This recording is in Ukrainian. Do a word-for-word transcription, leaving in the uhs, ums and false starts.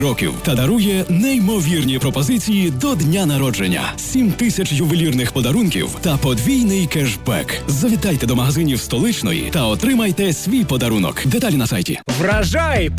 років та дарує неймовірні пропозиції до дня народження. сім тисяч ювелірних подарунків та подвійний кешбек. Завітайте до магазинів столичної та отримайте свій подарунок. Деталі на сайті. Вражай